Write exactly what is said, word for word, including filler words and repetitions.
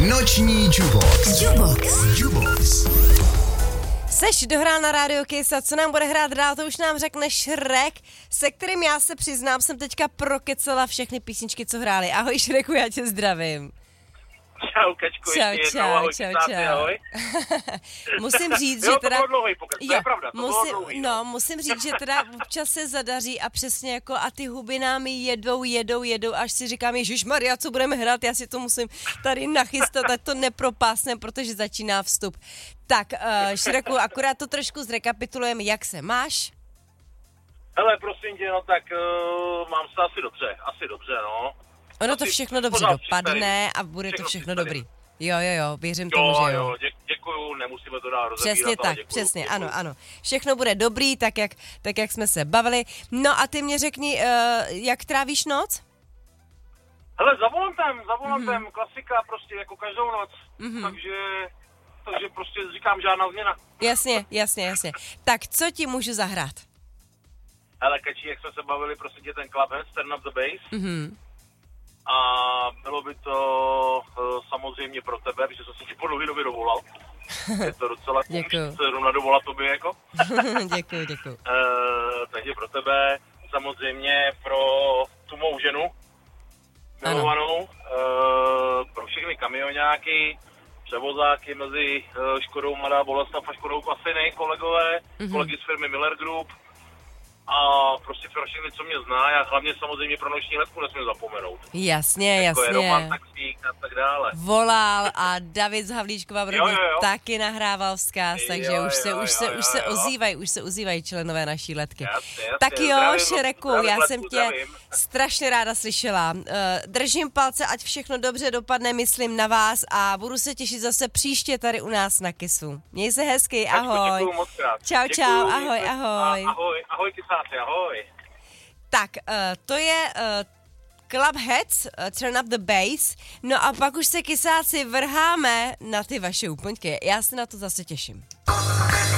Noční Jubox. Jubox. Jubox. Seš dohrál na Radio Kiss a co nám bude hrát dál, to už nám řekne Šrek, se kterým já se přiznám, jsem teďka prokecela všechny písničky, co hráli. Ahoj Šreku, já tě zdravím. Čau, Kačko, čau, ještě čau, jednou, ahoj, čau, kysáci, čau. ahoj. Musím říct, jo, že teda... Jo, to bylo dlouhý pokec, to jo, je pravda, to musím, bylo dlouhý. No, musím říct, že teda občas se zadaří a přesně jako a ty huby námi jedou, jedou, jedou, až si říkám, ježišmarja, co budeme hrát, já si to musím tady nachystat, ať to nepropásne, protože začíná vstup. Tak, uh, Šreku, akorát to trošku zrekapitulujeme, jak se máš? Hele, prosím tě, no tak uh, mám se asi dobře, asi dobře, no. Ono to všechno dobře dopadne a bude to všechno dobrý. Jo, jo, jo, věřím tomu, jo, že jo. Jo, dě, děkuju, nemusíme to dál rozebírat. Přesně tak, děkuju, přesně, děkuju. ano, ano. Všechno bude dobrý, tak jak, tak jak jsme se bavili. No a ty mě řekni, uh, jak trávíš noc? Hele, za volantem, za volantem, mm-hmm. klasika prostě jako každou noc, mm-hmm. takže, takže prostě říkám žádná změna. Jasně, jasně, jasně. Tak co ti můžu zahrát? Hele, Kačí, jak jsme se bavili, prostě tě ten Clubhead, Turn Up the Bass. Mm-hmm. A bylo by to uh, samozřejmě pro tebe, protože jsem si ti po dlouhé době dovolal. Je to docela kůž se zrovna dovolat tobě, jako. Děkuju, děkuju. Uh, takže pro tebe, samozřejmě pro tu mou ženu, milovanou, uh, pro všechny kamionáky, převozáky mezi uh, Škodou Mladá Boleslav a Škodou Klasiny, kolegové, mm-hmm. kolegy z firmy Miller Group. A prostě pro všechny, co mě zná, a hlavně samozřejmě pro noční ledku nesmím zapomenout. Jasně, jako jasně. Je Roman Taxík a tak dále. Volal a David z Havlíčkova Brody jo, jo, jo. taky nahrával vzkaz, takže jo, už se, jo, už jo, se, jo, už se jo. ozývají, už se ozývají členové naší letky. Jasně, jasně, tak jo, zdravím, Šreku, zdravím, já letku, jsem tě zdravím. strašně ráda slyšela. Uh, držím palce, ať všechno dobře dopadne, myslím na vás a budu se těšit zase příště tady u nás na Kisu. Měj se hezky, ahoj. Děkuju moc krát. Čau, Děkuju, čau, ahoj, ahoj. A, ahoj, ahoj, kysáci, ahoj. Tak, uh, to je uh, Clubheads, uh, Turn Up the Bass, no a pak už se kysáci vrháme na ty vaše úplňky. Já se na to zase těším.